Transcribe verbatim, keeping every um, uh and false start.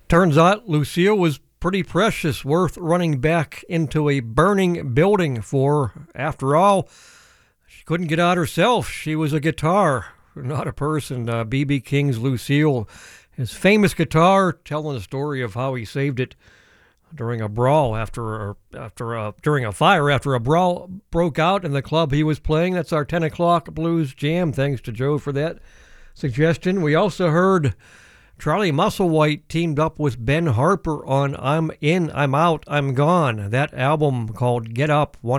Turns out Lucille was pretty precious, worth running back into a burning building for. After all, she couldn't get out herself. She was a guitar, not a person. Uh, B B. King's Lucille, his famous guitar, telling the story of how he saved it during a brawl after after a, during a fire after a brawl broke out in the club he was playing. That's our ten o'clock blues jam. Thanks to Joe for that suggestion. We also heard Charlie Musselwhite teamed up with Ben Harper on I'm In, I'm Out, I'm Gone. That album called Get Up, one